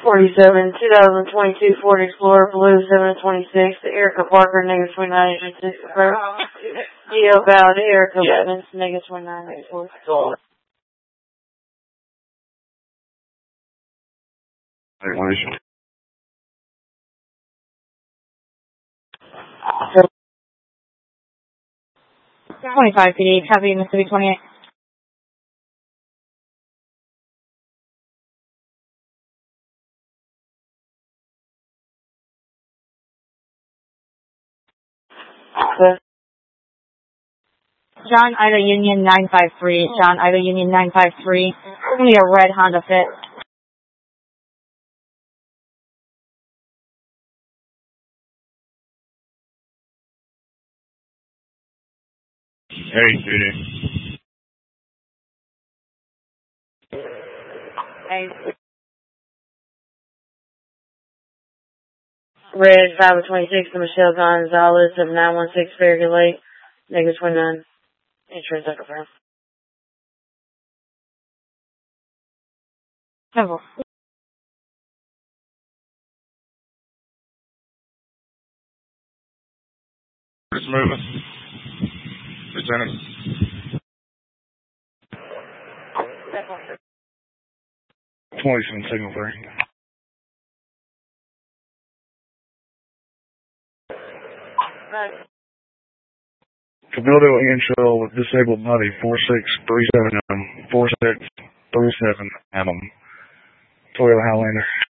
47, 2022 Ford Explorer Blue 726, Erica Parker, negative 29, agent 6, Geo Bowd, Erica Evans, negative 29, agent 4. So, 25 PD, copy Mississippi 28. So, John Ida Union 953, John Ida Union 953, it's going to be a red Honda Fit. Hey, Judy. Hey. Red 526 to Michelle Gonzalez of 916 Fairview Lake, negative 29, insurance confirmed. Simple. It's moving. Lieutenant. That's 27 signal 3. right. Cabildo Inshell with disabled body 4637 Adam. 4637 Adam. Toyota Highlander.